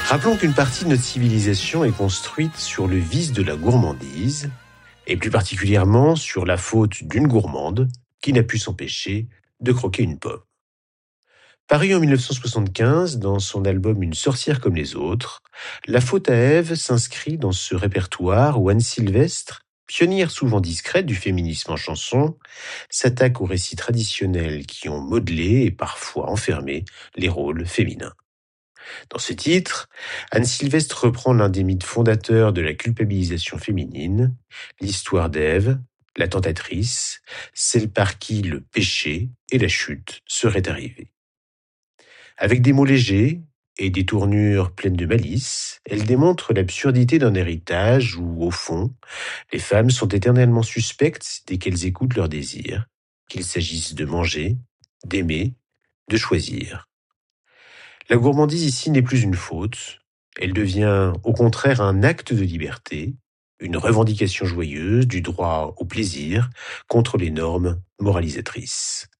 Rappelons qu'une partie de notre civilisation est construite sur le vice de la gourmandise, et plus particulièrement sur la faute d'une gourmande qui n'a pu s'empêcher de croquer une pomme. Paru en 1975 dans son album Une sorcière comme les autres, La faute à Ève s'inscrit dans ce répertoire où Anne Sylvestre, pionnière souvent discrète du féminisme en chanson, s'attaque aux récits traditionnels qui ont modelé et parfois enfermé les rôles féminins. Dans ce titre, Anne Sylvestre reprend l'un des mythes fondateurs de la culpabilisation féminine, l'histoire d'Ève, la tentatrice, celle par qui le péché et la chute seraient arrivés. Avec des mots légers et des tournures pleines de malice, elle démontre l'absurdité d'un héritage où, au fond, les femmes sont éternellement suspectes dès qu'elles écoutent leurs désirs, qu'il s'agisse de manger, d'aimer, de choisir. La gourmandise ici n'est plus une faute, elle devient au contraire un acte de liberté, une revendication joyeuse du droit au plaisir contre les normes moralisatrices.